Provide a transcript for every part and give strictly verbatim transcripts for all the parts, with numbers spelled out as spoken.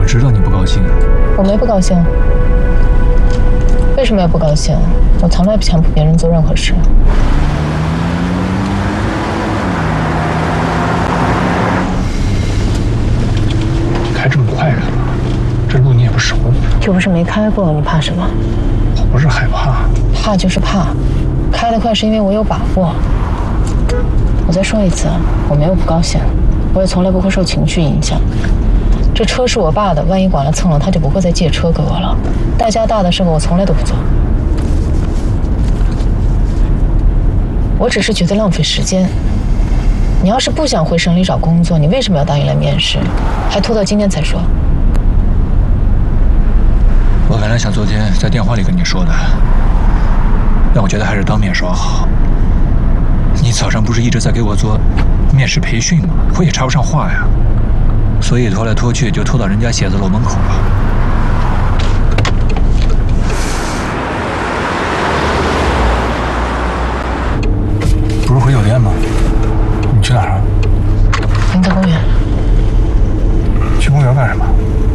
知道你不高兴。 我没不高兴。为什么要不高兴？我从来不强迫别人做任何事。 开这么快干嘛？这路你也不熟。 又不是没开过，你怕什么？ 我不是害怕， 怕就是怕。开得快是因为我有把握。我再说一次，我没有不高兴，我也从来不会受情绪影响。这车是我爸的，万一剐了蹭了，他就不会再借车给我了。代价大的事我从来都不做。我只是觉得浪费时间。你要是不想回省里找工作，你为什么要答应来面试，还拖到今天才说？ 我本来想昨天在电话里跟你说的，但我觉得还是当面说好。你早上不是一直在给我做面试培训吗？我也插不上话呀，所以拖来拖去就拖到人家写字楼门口了。不是回酒店吗？你去哪儿啊？ 宁德公园。 去公园干什么？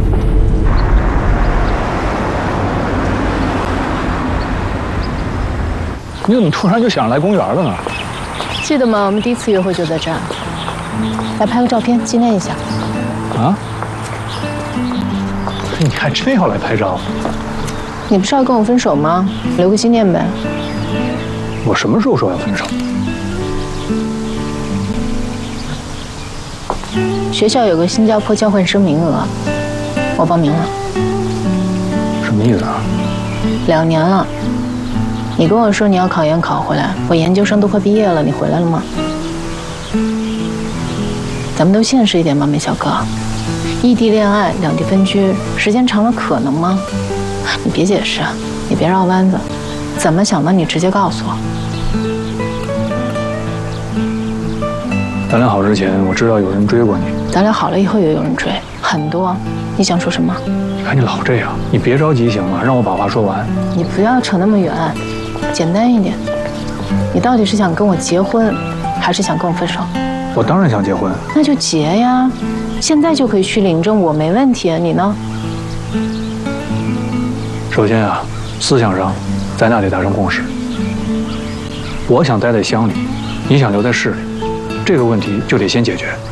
你怎么突然就想来公园了呢？ 记得吗？我们第一次约会就在这儿。来拍个照片纪念一下。 啊？你还真要来拍照？ 你不是要跟我分手吗？留个纪念呗。 我什么时候说要分手？ 学校有个新加坡交换生名额，我报名了。 什么意思啊？ 两年了。你跟我说你要考研考回来，我研究生都快毕业了，你回来了吗？咱们都现实一点吧，梅小哥。异地恋爱，两地分居，时间长了可能吗？你别解释，你别绕弯子，怎么想的你直接告诉我。 咱俩好之前，我知道有人追过你。 咱俩好了以后也有人追，很多。你想说什么？ 你看你老这样，你别着急行吗？让我把话说完。 你不要扯那么远，简单一点。你到底是想跟我结婚，还是想跟我分手？ 我当然想结婚。 那就结呀，现在就可以去领证，我没问题。你呢？ 首先啊，思想上，咱俩得达成共识。我想待在乡里，你想留在市里，这个问题就得先解决。